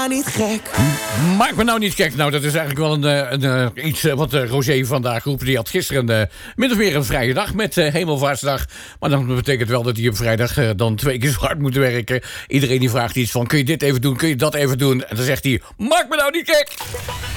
maar niet gek. Maak me nou niet gek. Nou, dat is eigenlijk wel iets wat Roger vandaag roept. Die had gisteren min of meer een vrije dag met Hemelvaartsdag. Maar dat betekent wel dat hij op vrijdag dan 2 keer zo hard moet werken. Iedereen die vraagt iets van, kun je dit even doen, kun je dat even doen? En dan zegt hij, maak me nou niet gek.